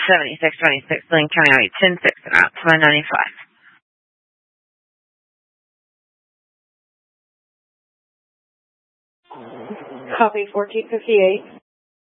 7626, Lane County Highway 106, route to 195. Copy 1458.